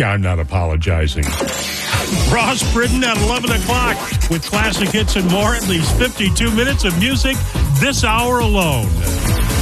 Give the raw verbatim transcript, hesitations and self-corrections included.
Yeah, I'm not apologizing. Ross Britton at eleven o'clock with classic hits and more. At least fifty-two minutes of music this hour alone.